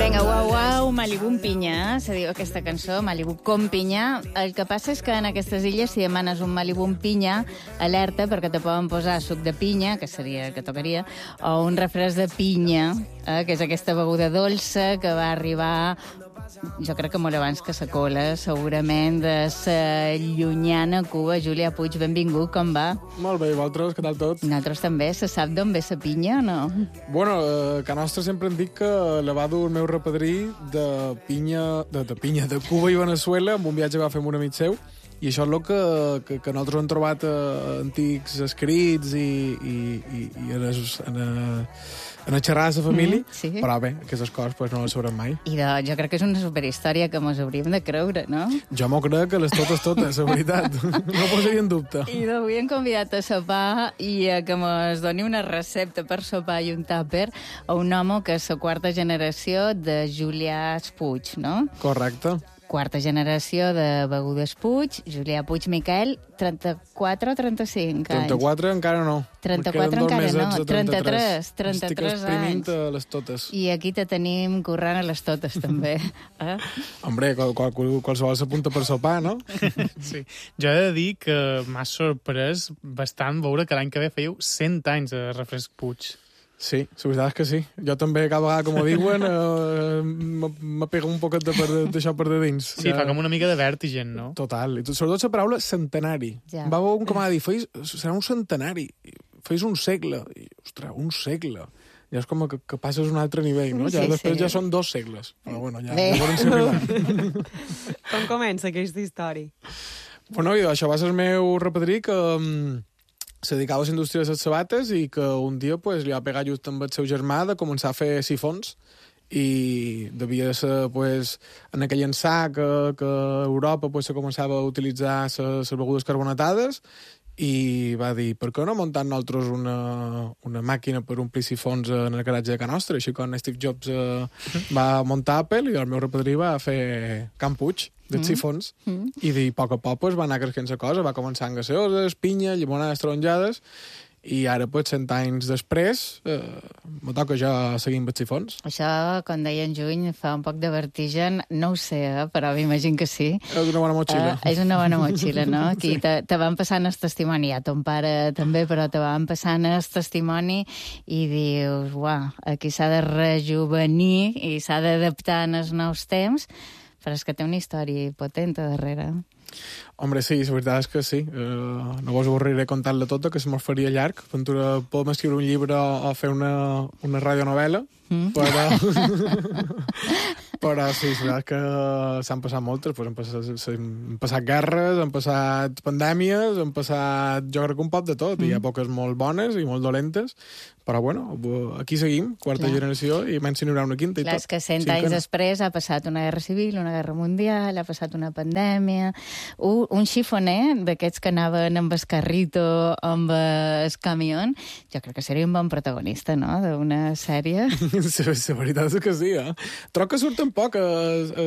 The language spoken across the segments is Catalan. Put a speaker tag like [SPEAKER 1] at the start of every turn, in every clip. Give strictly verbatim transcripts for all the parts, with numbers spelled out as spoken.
[SPEAKER 1] Vinga, uau, uau, Malibu amb pinya, se diu aquesta cançó, Malibu com pinya. El que passa és que en aquestes illes, si demanes un Malibu amb pinya, alerta, perquè te poden posar suc de pinya, que seria el que tocaria, o un refresc de pinya, eh, que és aquesta beguda dolça que va arribar, jo crec que molt abans que sa cola, segurament, de sa llunyana Cuba. Julià Puig, benvingut, com va?
[SPEAKER 2] Molt bé, i vosaltres, què tal tot?
[SPEAKER 1] Nosaltres també. Se sap d'on ve sa pinya o no?
[SPEAKER 2] Bueno, eh, que a nostre sempre em dic que la va dur el meu repadrí de pinya, de, de pinya, de Cuba i Venezuela, amb un viatge que va fer amb un amic seu, i això és el que, que, que nosaltres hem trobat a antics escrits i, i, i, i en, es, en, a, en a xerrar de la família,
[SPEAKER 1] mm, sí.
[SPEAKER 2] Però bé, aquestes coses pues, no les sabrem mai.
[SPEAKER 1] I de, jo crec que és una superhistòria que mos hauríem de creure, no?
[SPEAKER 2] Jo m'ho crec que les totes, totes, la veritat. No posaria en dubte.
[SPEAKER 1] I d'avui hem convidat a sopar i a que mos doni una recepta per sopar i un tàper a un home que és la quarta generació de Julià Puig, no?
[SPEAKER 2] Correcte.
[SPEAKER 1] Quarta generació de begudes Puig, Julià Puig Miquel, trenta-quatre o trenta-cinc anys?
[SPEAKER 2] trenta-quatre encara no.
[SPEAKER 1] trenta-quatre encara no, trenta-tres, trenta-tres
[SPEAKER 2] Estic exprimint
[SPEAKER 1] anys.
[SPEAKER 2] a les totes.
[SPEAKER 1] I aquí te tenim currant a les totes, també. Eh?
[SPEAKER 2] Hombre, qual, qual, qualsevol s'apunta per sopar, no?
[SPEAKER 3] Sí. Jo he de dir que m'ha sorprès bastant veure que l'any que ve fèieu cent anys de Refresc Puig.
[SPEAKER 2] Sí, la veritat és que sí. Jo també, cada vegada que m'ho diuen, eh, me pega un poquet d'això per de dins.
[SPEAKER 3] Sí, ja. Fa com una mica de vèrtigen, no?
[SPEAKER 2] Total. I sobretot la paraula centenari.
[SPEAKER 1] Ja.
[SPEAKER 2] Va veure un com ha de dir, feis, serà un centenari, feis un segle. I, ostres, un segle. Ja és com que, que passes un altre nivell, no? Ja
[SPEAKER 1] sí,
[SPEAKER 2] després
[SPEAKER 1] sí.
[SPEAKER 2] ja són dos segles. Però bueno, ja,
[SPEAKER 1] Bé.
[SPEAKER 2] ja veurem si arribem.
[SPEAKER 4] Com comença aquesta història?
[SPEAKER 2] Bueno, i això va ser el meu repadrí que um, se dedicava a la indústria de les sabates i que un dia pues, li va pegar just amb el seu germà de començar a fer sifons i devia ser pues, en aquell ençà que, que a Europa pues, se començava a utilitzar les begudes carbonatades i va dir, per què no muntar nosaltres una, una màquina per omplir sifons en el garatge de Can Nostra? Així que Steve Jobs eh, va muntar Apple i el meu repadrí va fer Can Puig dels mm. sifons mm. i de poc a poc pues, va anar creixent la cosa, va començar amb gaseoses, pinya, llimonades taronjades i ara, pues, cent anys després, eh, me toca ja seguir amb els sifons.
[SPEAKER 1] Això, com deia en Juny, fa un poc de vertigen. No ho sé, eh? Però m'imagino que sí.
[SPEAKER 2] És una bona motxilla.
[SPEAKER 1] Uh, és una bona motxilla, no? Aquí sí. te, te van passant el testimoni, ja ton pare també, però te van passant el testimoni i dius, uau, aquí s'ha de rejuvenir i s'ha d'adaptar en els nous temps, però és que té una història potent a darrere.
[SPEAKER 2] Hombre, sí, la veritat és que sí. Uh, no vos avorriré contant-la tota, que se me'n faria llarg. Ventura, podem escriure un llibre o fer una, una radionovela, mm. però... però sí, és veritat que s'han passat moltes. Pues han, passat, han passat guerres, han passat pandèmies, han passat, jo crec que un poc de tot. Mm. Hi ha èpoques molt bones i molt dolentes, però bueno, aquí seguim, quarta Clar. generació, i menys si n'hi haurà una quinta i
[SPEAKER 1] Clar,
[SPEAKER 2] tot.
[SPEAKER 1] És que cent
[SPEAKER 2] Cinquena.
[SPEAKER 1] anys després ha passat una guerra civil, una guerra mundial, ha passat una pandèmia, un, un xifoner d'aquests que anaven amb el carrito, amb el camió, jo crec que seria un bon protagonista, no?, d'una sèrie.
[SPEAKER 2] La veritat és que sí, eh? Troc que surten poc a, a,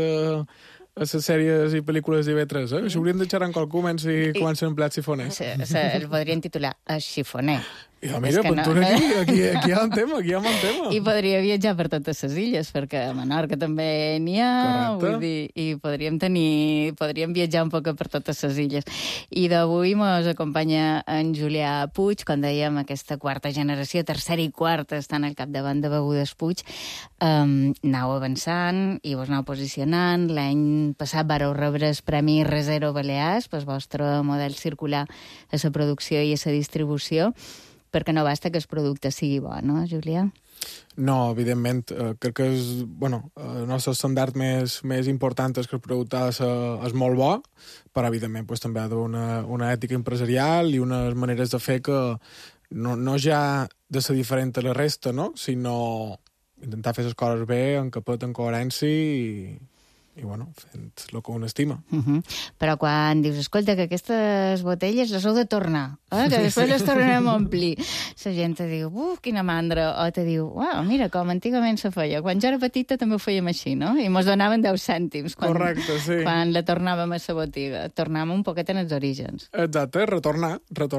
[SPEAKER 2] a les sèries i pel·lícules d'I V tres, eh? Això hauríem de xerrar amb qualcú menys si comencen en plat sifoner.
[SPEAKER 1] Se, se, el podrien titular El xifoner.
[SPEAKER 2] I ja, mira, no, no, aquí, aquí, aquí hi ha un tema, aquí hi ha un tema.
[SPEAKER 1] I podria viatjar per totes les illes, perquè a Menorca també n'hi ha,
[SPEAKER 2] Correcte.
[SPEAKER 1] vull dir, i podríem tenir, podríem viatjar un poc per totes les illes. I d'avui mos acompanya en Julià Puig, com dèiem, aquesta quarta generació, tercera i quarta, estan al capdavant de begudes Puig. Um, anau avançant i vos anau posicionant. L'any passat vareu rebre el Premi Resero Balears pel vostre model circular a la producció i a la distribució, perquè no basta que el producte sigui bo, no, Julià?
[SPEAKER 2] No, evidentment. Uh, crec que és, bueno, el nostre estandard més, més important és que el producte és, és molt bo, però evidentment pues, també ha d'una una ètica empresarial i unes maneres de fer que no, no ja de ser diferent a la resta, no? Sinó intentar fer les coses bé, en capet, en coherència i... i, bueno, fent el que un estima.
[SPEAKER 1] Uh -huh. Però quan dius, escolta, que aquestes botelles les heu de tornar, eh? Que després les tornarem a omplir, la gent te diu, uf, quina mandra, o te diu, uau, mira, com antigament se feia. Quan jo era petita també ho fèiem així, no? I mos donaven deu cèntims quan,
[SPEAKER 2] Correcte, sí.
[SPEAKER 1] quan la tornàvem a la botiga. Tornàvem un poquet en els orígens.
[SPEAKER 2] Exacte, retornar, retornar.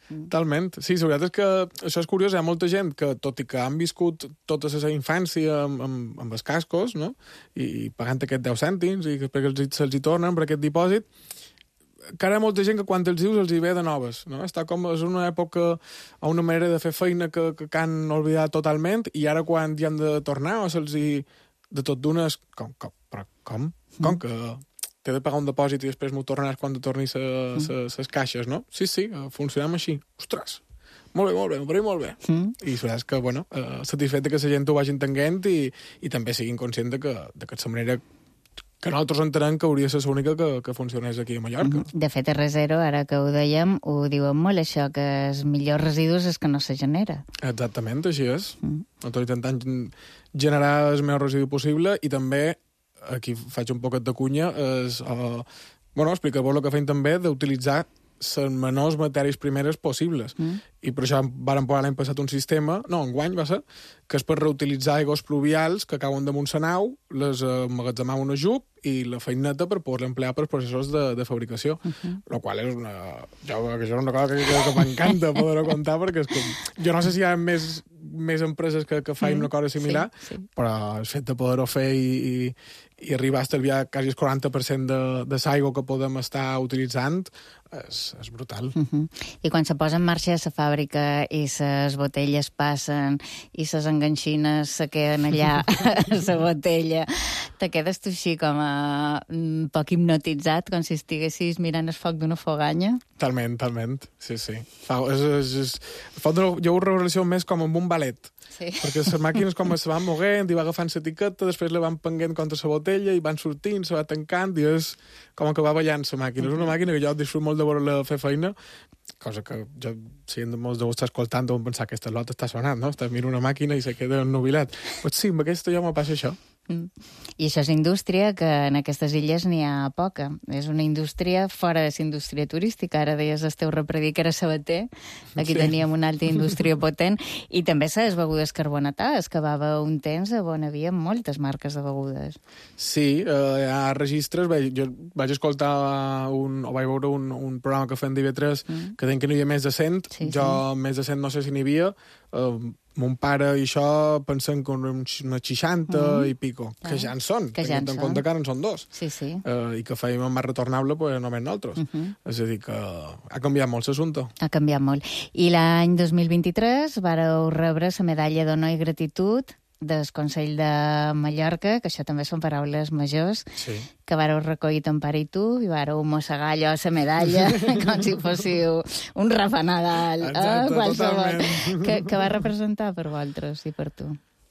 [SPEAKER 2] Talment. Sí, la veritat és que això és curiós, hi ha molta gent que, tot i que han viscut tota la seva infància amb, amb, amb els cascos, no? I, i pagant aquests deu cèntims, i perquè se'ls, se'ls hi tornen per aquest dipòsit, encara hi ha molta gent que quan els dius els hi ve de noves, no? Està com, és una època, a una manera de fer feina que, que, que han oblidat totalment, i ara quan hi han de tornar o se'ls hi... de tot d'una és... Com, com, però com? Com que t'he de pagar un dipòsit i després m'ho tornaràs quan te tornis les caixes, no? Sí, sí, funcionem així. Ostres! Molt bé, molt bé, per molt bé. Mm. I la veritat és que, bueno, eh, satisfet que la gent ho vagi entenent i, i també siguin conscients de que, de que la manera que nosaltres entenem que hauria de ser l'única que, que funcionés aquí a Mallorca.
[SPEAKER 1] Mm. De fet, a Resero, ara que ho dèiem, ho diuen molt, això, que els millors residus és que no se genera.
[SPEAKER 2] Exactament, així és. Mm. Nosaltres intentem generar el menys residu possible i també, aquí faig un poquet de cunya, és, uh, bueno, explicar-vos el que fem també d'utilitzar les menors matèries primeres possibles. Mm. I per això vàrem posar l'any passat un sistema, no, enguany va ser, que és per reutilitzar aigües pluvials que cauen damunt la nau, les emmagatzemar un ajup i la feineta per poder-la emplear per processos de, de fabricació. Uh -huh. La qual és una... Jo, que això és una cosa que, que, que m'encanta poder-ho contar, perquè és com... Jo no sé si hi ha més, més empreses que, que facin mm. una cosa similar, sí, sí. Però el fet de poder-ho fer i, i, i arribar a estalviar quasi el quaranta per cent de, de l'aigua que podem estar utilitzant és, és brutal. Uh
[SPEAKER 1] -huh. I quan se posa en marxa la fàbrica i les botelles passen i les enganxines se queden allà a la botella, te quedes tu així com a un poc hipnotitzat, com si estiguessis mirant el foc d'una foganya?
[SPEAKER 2] Talment, talment, sí, sí. Fa, és, és, és, fa una, jo ho relaciono més com amb un ballet. Sí. Perquè les màquines com se van moguent i va agafant l'etiqueta, després la van penguent contra la botella i van sortint, se va tancant i és com que va ballant la màquina. Mm -hmm. És una màquina que jo disfruto molt de veure-la fer feina, cosa que jo, si molts de vosaltres estar escoltant, deuen pensar que aquesta lota està sonant, no? Està mirant una màquina i se queda ennubilat. Pues sí, amb aquesta ja me passa això.
[SPEAKER 1] Mm. I això és indústria, que en aquestes illes n'hi ha poca. És una indústria fora de la indústria turística. Ara deies el teu repredir que era sabater. Aquí sí. Teníem una altra indústria potent. I també les begudes carbonatades, que va haver un temps on hi havia moltes marques de begudes.
[SPEAKER 2] Sí, eh, hi ha registres. Bé, jo vaig escoltar un, o vaig veure un, un programa que feien d'I V tres mm. que deien que n'hi havia més de cent. Sí, jo sí. Més de cent no sé si n'hi havia. Uh, mon pare i això pensen que uns seixanta mm. i pico, ah, que ja en són,
[SPEAKER 1] que ja en,
[SPEAKER 2] en compte que ara en són dos.
[SPEAKER 1] Sí, sí.
[SPEAKER 2] Uh, I que fèiem en més retornable, pues, només nosaltres. Uh -huh. És a dir, que ha canviat molt l'assumpte.
[SPEAKER 1] Ha canviat molt. I l'any dos mil vint-i-tres vareu rebre la medalla d'honor i gratitud del Consell de Mallorca, que això també són paraules majors, sí. Que vareu recollir ton pare i tu, i vareu mossegar allò a la medalla, com si fóssiu un Rafa Nadal.
[SPEAKER 2] Exacte, eh? Totalment.
[SPEAKER 1] Que, que va representar per vosaltres i per tu?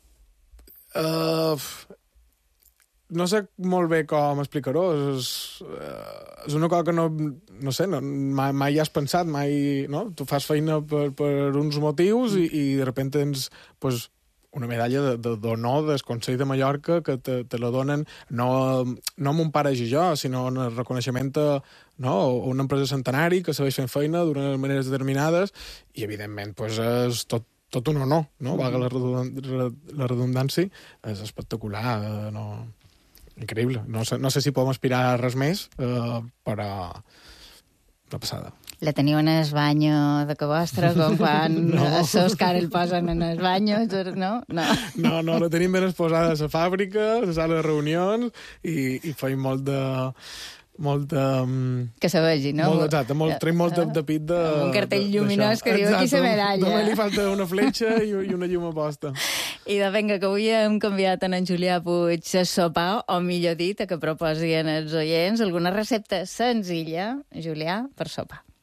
[SPEAKER 2] Uh, no sé molt bé com explicar-ho. És, uh, és una cosa que no, no sé, no, mai, mai has pensat, mai... No? Tu fas feina per, per uns motius i, i de sobte tens... Pues, una medalla d'honor del Consell de Mallorca que te, te la donen no, no amb un pare i jo, sinó en el reconeixement a, no, a una empresa centenari que segueix fent feina d'unes maneres determinades i, evidentment, pues, és tot, tot un honor, no? Mm-hmm. Valga la, redund la redundància, és espectacular, no? Increïble. No sé, no sé si podem aspirar a res més, eh, però una passada.
[SPEAKER 1] La teniu en el banyo de que vostre, com fan no. Els seus que ara el posen en el banyo, no? No,
[SPEAKER 2] no, no la tenim ben exposada a la fàbrica, a la sala de reunions, i, i feim molt de... molt de...
[SPEAKER 1] Que se vegi, no?
[SPEAKER 2] Molt, exacte, molt, tenim molt de, de pit de...
[SPEAKER 1] Un cartell lluminós que diu aquí la medalla.
[SPEAKER 2] Només li falta una fletxa i, i una llum aposta.
[SPEAKER 1] I de vinga, que avui hem canviat en en Julià Puig a sopar, o millor dit, a que proposien els oients alguna recepta senzilla, Julià, per sopar.